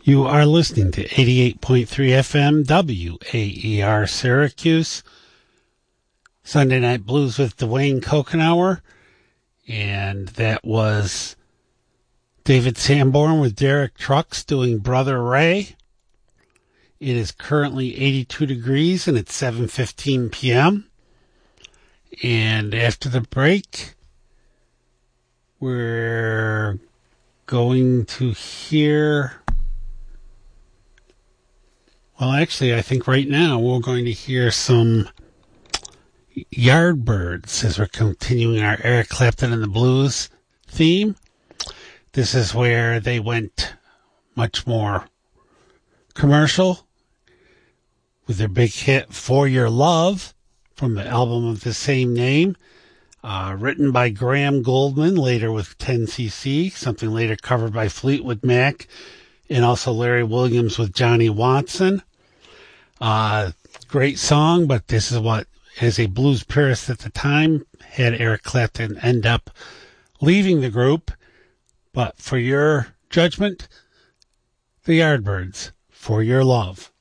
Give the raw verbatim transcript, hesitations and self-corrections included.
You are listening to eighty-eight point three F M W A E R Syracuse. Sunday Night Blues with Dwayne Kokenauer. And that was David Sanborn with Derek Trucks doing Brother Ray. It is currently eighty-two degrees and it's seven fifteen p.m. And after the break, we're going to hear... Well, actually, I think right now we're going to hear some Yardbirds as we're continuing our Eric Clapton and the Blues theme. This is where they went much more commercial with their big hit For Your Love from the album of the same name, uh, written by Graham Goldman, later with ten C C, something later covered by Fleetwood Mac, and also Larry Williams with Johnny Watson. Uh, great song, but this is what, as a blues purist at the time, had Eric Clapton end up leaving the group. But for your judgment, the Yardbirds, For Your Love.